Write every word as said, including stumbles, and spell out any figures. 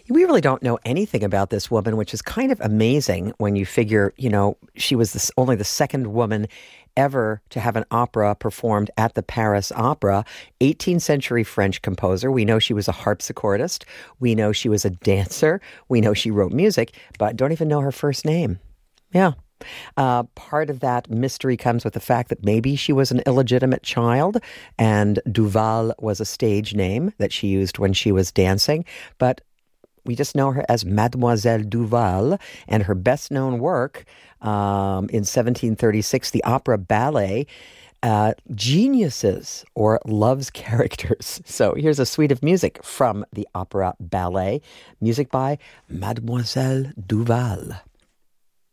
We really don't know anything about this woman, which is kind of amazing when you figure, you know, she was this, only the second woman ever to have an opera performed at the Paris Opera. eighteenth century French composer. We know she was a harpsichordist. We know she was a dancer. We know she wrote music, but don't even know her first name. Yeah. Uh, part of that mystery comes with the fact that maybe she was an illegitimate child and Duval was a stage name that she used when she was dancing. But we just know her as Mademoiselle Duval, and her best-known work um, in seventeen thirty-six, the opera ballet, uh, Geniuses, or Love's Characters. So here's a suite of music from the opera ballet, music by Mademoiselle Duval.